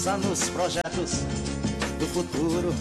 Pensa nos projetos do futuro.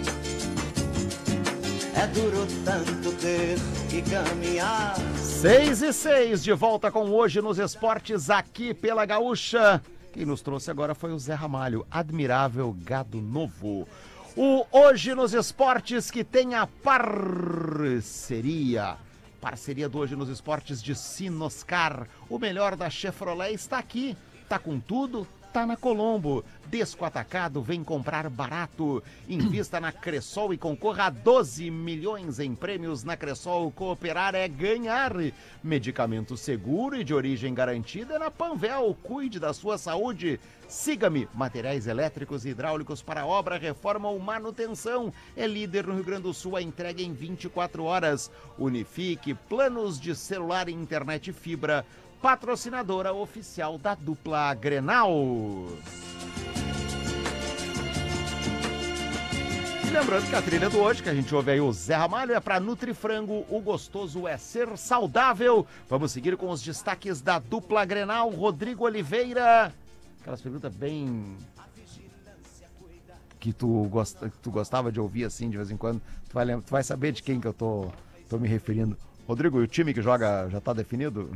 É duro tanto ter que caminhar. 6:06, de volta com Hoje nos Esportes, aqui pela Gaúcha. Quem nos trouxe agora foi o Zé Ramalho, admirável gado novo. O Hoje nos Esportes, que tem a parceria do Hoje nos Esportes de Sinoscar. O melhor da Chevrolet está aqui, tá com tudo, tá na Colombo. Desco Atacado, vem comprar barato. Invista na Cressol e concorra a 12 milhões em prêmios na Cressol. Cooperar é ganhar. Medicamento seguro e de origem garantida é na Panvel. Cuide da sua saúde. Siga-me. Materiais elétricos e hidráulicos para obra, reforma ou manutenção. É líder no Rio Grande do Sul, a entrega em 24 horas. Unifique, planos de celular e internet fibra. Patrocinadora oficial da dupla Grenal. E lembrando que a trilha do hoje, que a gente ouve aí o Zé Ramalho, é para Nutrifrango, o gostoso é ser saudável. Vamos seguir com os destaques da dupla Grenal. Rodrigo Oliveira. Aquelas perguntas bem... que tu gostava de ouvir assim de vez em quando. Tu vai saber de quem que eu tô me referindo. Rodrigo, e o time que joga já tá definido?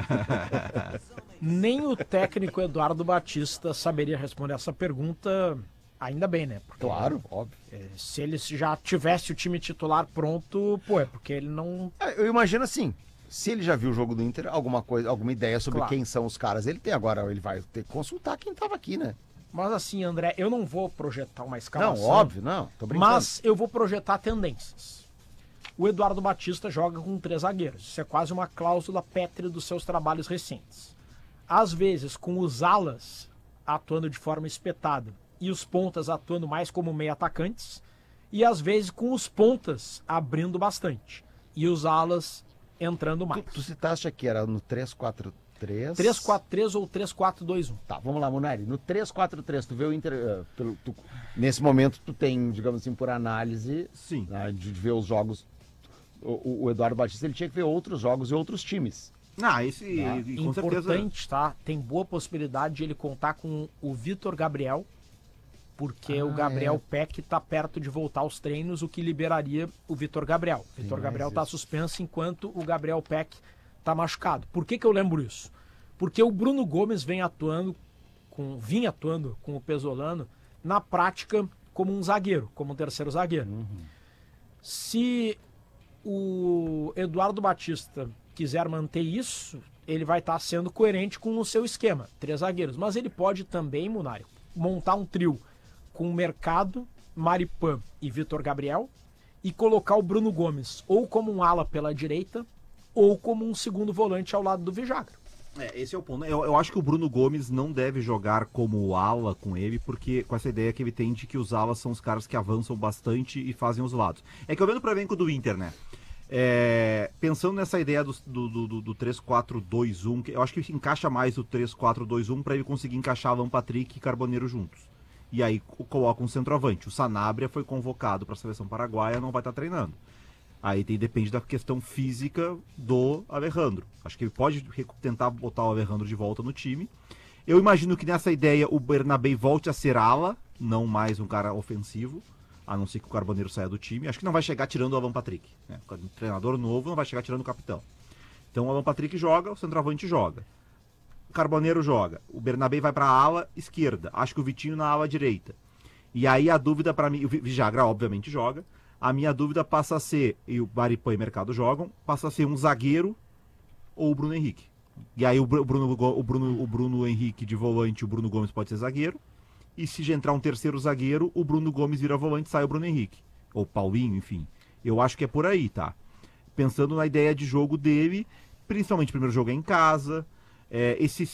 Nem o técnico Eduardo Batista saberia responder essa pergunta, ainda bem, né? Porque, claro, óbvio. Se ele já tivesse o time titular pronto, é porque ele não... Eu imagino assim, se ele já viu o jogo do Inter, alguma ideia sobre Claro. Quem são os caras, ele tem agora, ele vai ter que consultar quem tava aqui, né? Mas assim, André, eu não vou projetar uma escalação. Não, óbvio, não, tô brincando. Mas eu vou projetar tendências. O Eduardo Batista joga com 3 zagueiros. Isso é quase uma cláusula pétrea dos seus trabalhos recentes. Às vezes, com os alas atuando de forma espetada e os pontas atuando mais como meio atacantes, e às vezes com os pontas abrindo bastante e os alas entrando mais. Tu citaste aqui, era no 3-4-3? 3-4-3 ou 3-4-2-1. Tá, vamos lá, Munari. No 3-4-3, tu vê o Inter... nesse momento, tu tem, digamos assim, por análise, sim, né, de ver os jogos... O Eduardo Batista, ele tinha que ver outros jogos e outros times. Esse com importante, certeza. tá? Tem boa possibilidade de ele contar com o Vitor Gabriel, porque o Gabriel Peck tá perto de voltar aos treinos, o que liberaria o Vitor Gabriel. O Vitor Gabriel tá suspenso enquanto o Gabriel Peck tá machucado. Por que eu lembro isso? Porque o Bruno Gomes vinha atuando com o Pesolano na prática como um zagueiro, como um terceiro zagueiro. Se o Eduardo Batista quiser manter isso, ele vai estar sendo coerente com o seu esquema, 3 zagueiros. Mas ele pode também, Munari, montar um trio com Mercado, Maripã e Vitor Gabriel e colocar o Bruno Gomes ou como um ala pela direita ou como um segundo volante ao lado do Vijagra. Esse é o ponto. Eu acho que o Bruno Gomes não deve jogar como ala com ele, porque com essa ideia que ele tem de que os alas são os caras que avançam bastante e fazem os lados. É que eu vendo pro elenco do Inter, né? Pensando nessa ideia do 3-4-2-1, eu acho que encaixa mais o 3-4-2-1 para ele conseguir encaixar Alan Patrick e Carboneiro juntos. E aí coloca um centroavante. O Sanabria foi convocado para a seleção paraguaia, não vai estar treinando. Aí depende da questão física do Alejandro. Acho que ele pode tentar botar o Alejandro de volta no time. Eu imagino que nessa ideia o Bernabé volte a ser ala, não mais um cara ofensivo, a não ser que o Carboneiro saia do time. Acho que não vai chegar tirando o Alan Patrick, né? O treinador novo não vai chegar tirando o capitão. Então o Alan Patrick joga, o centroavante joga. O Carboneiro joga. O Bernabé vai para a ala esquerda. Acho que o Vitinho na ala direita. E aí a dúvida para mim... O Vijagra obviamente joga. A minha dúvida passa a ser, e o Maripã e o Mercado jogam, passa a ser um zagueiro ou o Bruno Henrique. E aí o Bruno Henrique de volante, o Bruno Gomes pode ser zagueiro. E se já entrar um terceiro zagueiro, o Bruno Gomes vira volante, sai o Bruno Henrique. Ou Paulinho, enfim. Eu acho que é por aí, tá? Pensando na ideia de jogo dele, principalmente o primeiro jogo é em casa. Esse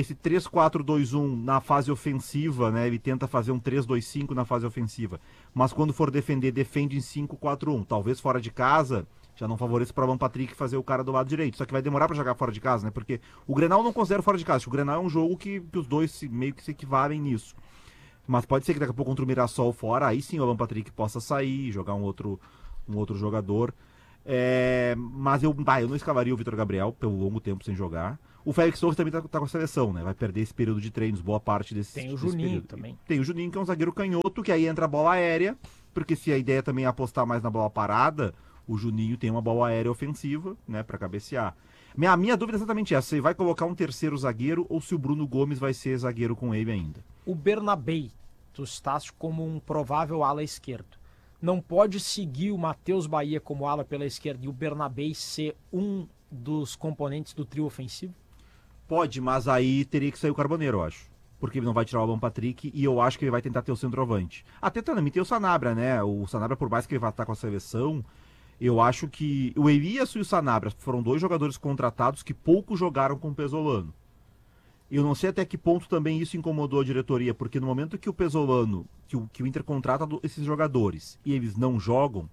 3-4-2-1 na fase ofensiva, né? Ele tenta fazer um 3-2-5 na fase ofensiva. Mas quando for defender, defende em 5-4-1. Talvez fora de casa, já não favoreça para o Alan Patrick fazer o cara do lado direito. Só que vai demorar para jogar fora de casa, né? Porque o Grenal eu não considero fora de casa. O Grenal é um jogo que os dois meio que se equivalem nisso. Mas pode ser que daqui a pouco contra o Mirassol fora, aí sim o Alan Patrick possa sair e jogar um outro jogador. Mas eu não escalaria o Vitor Gabriel pelo longo tempo sem jogar. O Félix Torres também tá com a seleção, né? Vai perder esse período de treinos, boa parte desse Tem o desse Juninho período. também. Tem o Juninho, que é um zagueiro canhoto, que aí entra a bola aérea, porque se a ideia também é apostar mais na bola parada, o Juninho tem uma bola aérea ofensiva, né, pra cabecear. A minha dúvida é exatamente essa, se vai colocar um terceiro zagueiro ou se o Bruno Gomes vai ser zagueiro com ele ainda. O Bernabei, tu estás como um provável ala esquerdo. Não pode seguir o Matheus Bahia como ala pela esquerda e o Bernabei ser um dos componentes do trio ofensivo? Pode, mas aí teria que sair o Carboneiro, eu acho. Porque ele não vai tirar o Alan Patrick e eu acho que ele vai tentar ter o centroavante. Até também tem o Sanabria, né? O Sanabria, por mais que ele vá estar com a seleção, eu acho que o Elias e o Sanabria foram 2 jogadores contratados que pouco jogaram com o Pesolano. Eu não sei até que ponto também isso incomodou a diretoria, porque no momento que o Pesolano, que o Inter contrata esses jogadores e eles não jogam,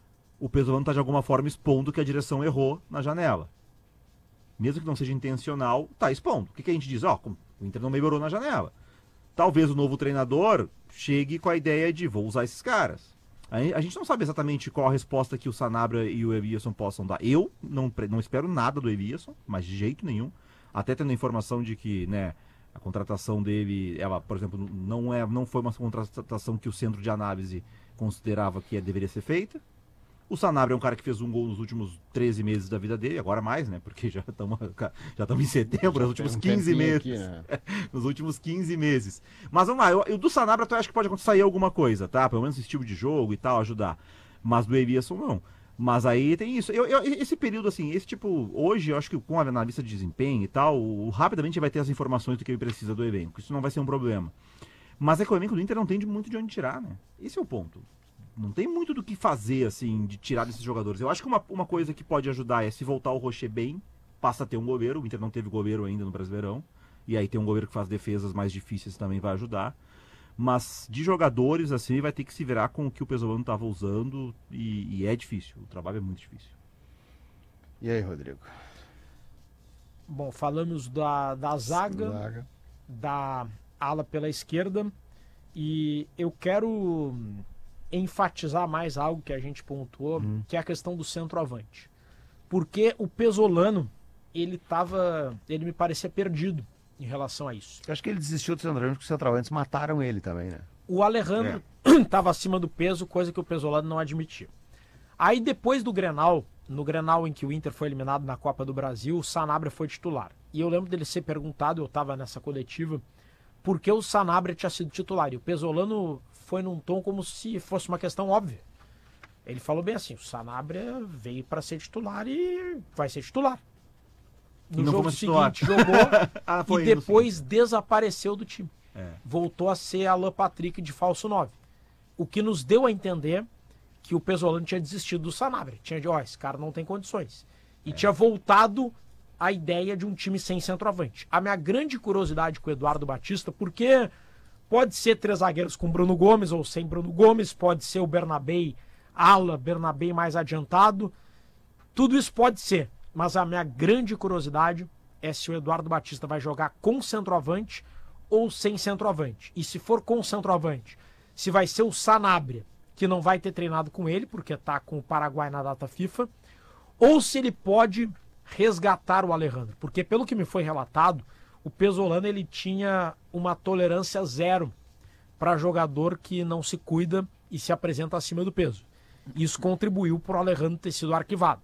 o Pesolano está de alguma forma expondo que a direção errou na janela. Mesmo que não seja intencional, tá expondo. O que a gente diz? O Inter não melhorou na janela. Talvez o novo treinador chegue com a ideia de vou usar esses caras. A gente não sabe exatamente qual a resposta que o Sanabria e o Eliasson possam dar. Eu não espero nada do Eliasson, mas de jeito nenhum. Até tendo a informação de que, né, a contratação dele, ela, por exemplo, não foi uma contratação que o centro de análise considerava que deveria ser feita. O Sanabria é um cara que fez um gol nos últimos 13 meses da vida dele, agora mais, né? Porque já estamos em setembro, nos últimos 15 meses. Aqui, né? Nos últimos 15 meses. Mas vamos lá, eu do Sanabria eu acho que pode sair alguma coisa, tá? Pelo menos esse tipo de jogo e tal, ajudar. Mas do Eliasson não. Mas aí tem isso. Esse período, assim, esse tipo, hoje eu acho que com a analista de desempenho e tal, rapidamente vai ter as informações do que ele precisa do elenco. Isso não vai ser um problema. Mas é que o elenco do Inter não tem muito de onde tirar, né? Esse é o ponto. Não tem muito do que fazer, assim, de tirar desses jogadores. Eu acho que uma coisa que pode ajudar é se voltar o Rocher bem, passa a ter um goleiro. O Inter não teve goleiro ainda no Brasileirão. E aí tem um goleiro que faz defesas mais difíceis também vai ajudar. Mas de jogadores, assim, vai ter que se virar com o que o Pesolano estava usando. E é difícil. O trabalho é muito difícil. E aí, Rodrigo? Bom, falamos da zaga, da ala pela esquerda. E eu quero enfatizar mais algo que a gente pontuou, que é a questão do centroavante. Porque o Pesolano, ele me parecia perdido em relação a isso. Eu acho que ele desistiu do centroavante porque os centroavantes mataram ele também, né? O Alejandro estava acima do peso, coisa que o Pesolano não admitia. Aí depois do Grenal, no Grenal em que o Inter foi eliminado na Copa do Brasil, o Sanabria foi titular. E eu lembro dele ser perguntado, eu estava nessa coletiva, por que o Sanabria tinha sido titular. E o Pesolano foi num tom como se fosse uma questão óbvia. Ele falou bem assim, o Sanabria veio para ser titular e vai ser titular. No jogo seguinte jogou e depois desapareceu do time. Voltou a ser Alan Patrick de falso 9. O que nos deu a entender que o Pesolano tinha desistido do Sanabria. Tinha de, esse cara não tem condições. E tinha voltado a ideia de um time sem centroavante. A minha grande curiosidade com o Eduardo Batista, porque pode ser 3 zagueiros com Bruno Gomes ou sem Bruno Gomes, pode ser o Bernabei ala, Bernabei mais adiantado. Tudo isso pode ser. Mas a minha grande curiosidade é se o Eduardo Batista vai jogar com centroavante ou sem centroavante. E se for com centroavante, se vai ser o Sanabria, que não vai ter treinado com ele, porque está com o Paraguai na data FIFA, ou se ele pode resgatar o Alejandro. Porque pelo que me foi relatado, o Pesolano ele tinha uma tolerância zero para jogador que não se cuida e se apresenta acima do peso. Isso contribuiu para o Alejandro ter sido arquivado.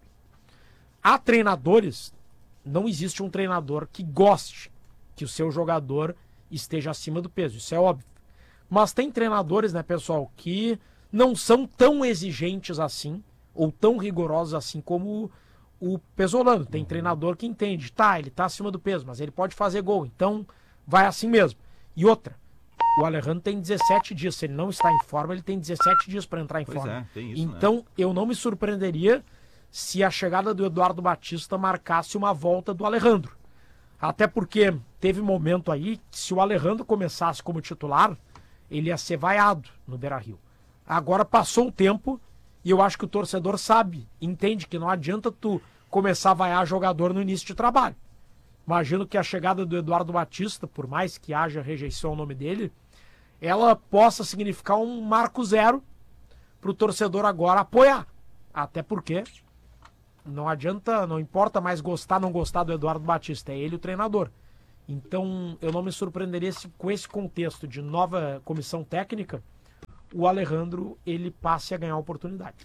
Há treinadores, não existe um treinador que goste que o seu jogador esteja acima do peso, isso é óbvio. Mas tem treinadores, né, pessoal, que não são tão exigentes assim, ou tão rigorosos assim como o Pesolano. Tem treinador que entende, ele tá acima do peso, mas ele pode fazer gol, então vai assim mesmo. E outra, o Alejandro tem 17 dias, se ele não está em forma, ele tem 17 dias para entrar em forma. Tem isso, então, né? eu não me surpreenderia se a chegada do Eduardo Batista marcasse uma volta do Alejandro. Até porque teve momento aí que se o Alejandro começasse como titular, ele ia ser vaiado no Beira-Rio. Agora passou o tempo e eu acho que o torcedor sabe, entende que não adianta tu começar a vaiar jogador no início de trabalho. Imagino que a chegada do Eduardo Batista, por mais que haja rejeição ao nome dele, ela possa significar um marco zero para o torcedor agora apoiar. Até porque Não adianta, não importa mais gostar ou não gostar do Eduardo Batista, é ele o treinador. Então, eu não me surpreenderia se com esse contexto de nova comissão técnica, o Alejandro, ele passe a ganhar a oportunidade.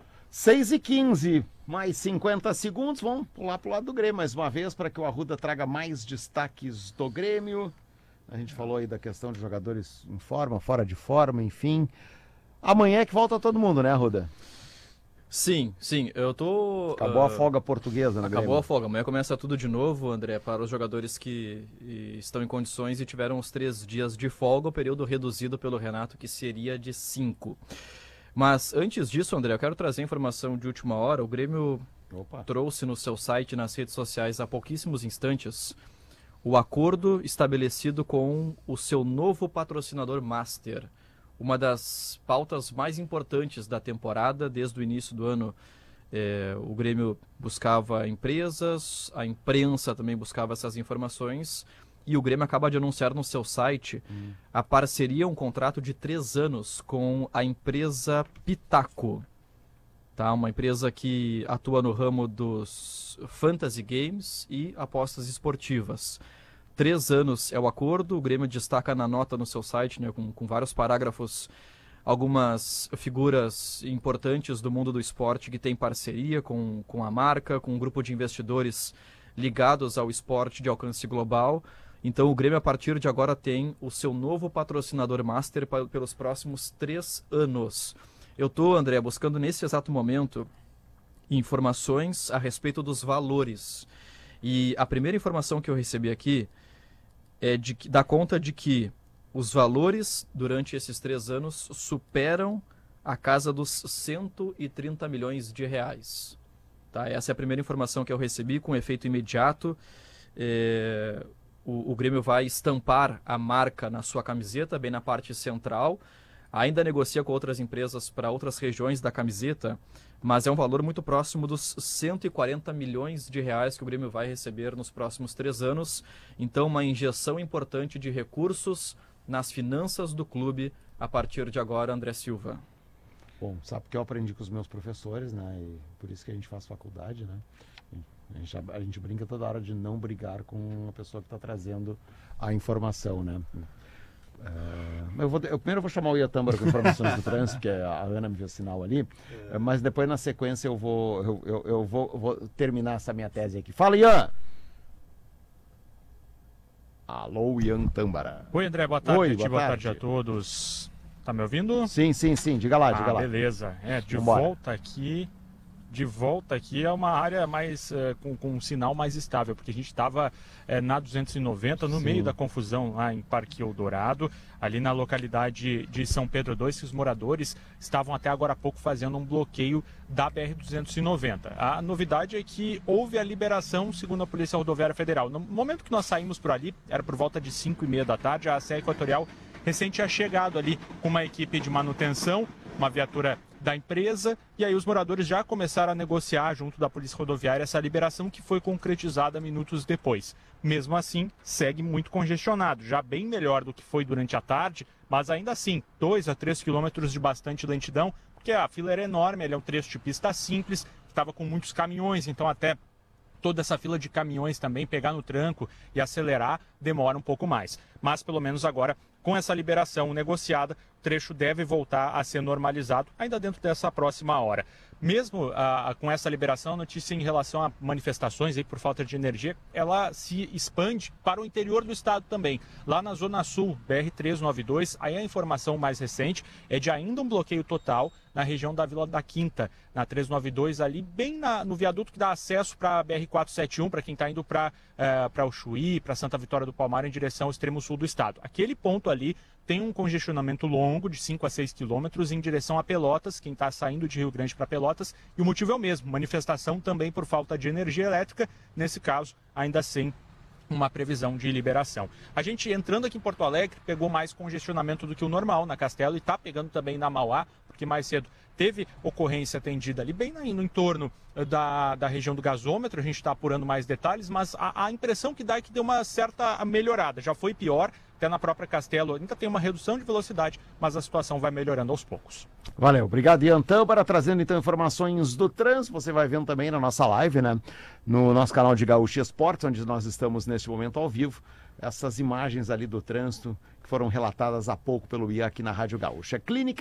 6h15, mais 50 segundos, vamos pular pro lado do Grêmio mais uma vez, para que o Arruda traga mais destaques do Grêmio. A gente falou aí da questão de jogadores em forma, fora de forma, enfim. Amanhã é que volta todo mundo, né, Arruda? Sim, eu tô... Acabou a folga portuguesa, né? Acabou a folga. Amanhã começa tudo de novo, André, para os jogadores que estão em condições e tiveram os 3 dias de folga, o período reduzido pelo Renato, que seria de 5. Mas antes disso, André, eu quero trazer informação de última hora. O Grêmio trouxe no seu site, nas redes sociais, há pouquíssimos instantes, o acordo estabelecido com o seu novo patrocinador master. Uma das pautas mais importantes da temporada, desde o início do ano, o Grêmio buscava empresas, a imprensa também buscava essas informações, e o Grêmio acaba de anunciar no seu site a parceria, um contrato de 3 anos com a empresa Pitaco. Tá? Uma empresa que atua no ramo dos fantasy games e apostas esportivas. 3 anos é o acordo, o Grêmio destaca na nota no seu site, né, com vários parágrafos, algumas figuras importantes do mundo do esporte que tem parceria com a marca, com um grupo de investidores ligados ao esporte de alcance global. Então o Grêmio, a partir de agora, tem o seu novo patrocinador master pelos próximos 3 anos. Eu estou, André, buscando nesse exato momento informações a respeito dos valores. E a primeira informação que eu recebi aqui dá conta de que os valores durante esses 3 anos superam a casa dos 130 milhões de reais. Tá? Essa é a primeira informação que eu recebi, com efeito imediato. O Grêmio vai estampar a marca na sua camiseta, bem na parte central. Ainda negocia com outras empresas para outras regiões da camiseta, mas é um valor muito próximo dos 140 milhões de reais que o Grêmio vai receber nos próximos 3 anos. Então, uma injeção importante de recursos nas finanças do clube a partir de agora, André Silva. Bom, sabe que eu aprendi com os meus professores, né? E por isso que a gente faz faculdade, né? A gente brinca toda hora de não brigar com a pessoa que está trazendo a informação, né? Primeiro eu vou chamar o Iatambara com informações do trânsito, que a Ana me deu sinal ali, mas depois na sequência eu vou terminar essa minha tese aqui. Fala, Ian! Alô, Ian Tambara. Oi, André, boa tarde. Oi, boa tarde a todos. Tá me ouvindo? Sim, diga lá. Beleza. De volta aqui é uma área mais com um sinal mais estável, porque a gente estava na 290, no meio da confusão lá em Parque Eldorado, ali na localidade de São Pedro II, que os moradores estavam até agora há pouco fazendo um bloqueio da BR-290. A novidade é que houve a liberação, segundo a Polícia Rodoviária Federal. No momento que nós saímos por ali, era por volta de 5h30 da tarde, a ACE Equatorial recente tinha chegado ali com uma equipe de manutenção, uma viatura da empresa, e aí os moradores já começaram a negociar junto da Polícia Rodoviária essa liberação, que foi concretizada minutos depois. Mesmo assim, segue muito congestionado, já bem melhor do que foi durante a tarde, mas ainda assim, 2 a 3 quilômetros de bastante lentidão, porque a fila era enorme, ele é um trecho de pista simples, estava com muitos caminhões, então até toda essa fila de caminhões também, pegar no tranco e acelerar, demora um pouco mais. Mas pelo menos agora, com essa liberação negociada, o trecho deve voltar a ser normalizado ainda dentro dessa próxima hora. Mesmo com essa liberação, a notícia em relação a manifestações aí por falta de energia, ela se expande para o interior do estado também. Lá na Zona Sul, BR-392, aí a informação mais recente é de ainda um bloqueio total na região da Vila da Quinta, na 392, ali bem no viaduto que dá acesso para a BR-471, para quem está indo para o Chuí, para Santa Vitória do Palmar, em direção ao extremo sul do estado. Aquele ponto ali tem um congestionamento longo de 5 a 6 quilômetros em direção a Pelotas, quem está saindo de Rio Grande para Pelotas, e o motivo é o mesmo, manifestação também por falta de energia elétrica, nesse caso ainda sem uma previsão de liberação. A gente, entrando aqui em Porto Alegre, pegou mais congestionamento do que o normal na Castelo e está pegando também na Mauá, porque mais cedo teve ocorrência atendida ali bem no entorno da região do gasômetro. A gente está apurando mais detalhes, mas a impressão que dá é que deu uma certa melhorada. Já foi pior, até na própria Castelo ainda tem uma redução de velocidade, mas a situação vai melhorando aos poucos. Valeu, obrigado Ian Tâmara, trazendo então informações do trânsito, você vai vendo também na nossa live, né, no nosso canal de Gaúcha Esportes, onde nós estamos neste momento ao vivo, essas imagens ali do trânsito que foram relatadas há pouco pelo Ian aqui na Rádio Gaúcha. Clínica